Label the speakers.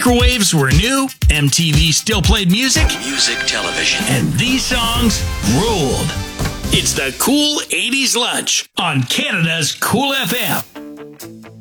Speaker 1: microwaves were new, MTV still played music,
Speaker 2: music television,
Speaker 1: and these songs ruled. It's the Cool 80s Lunch on Canada's Cool FM.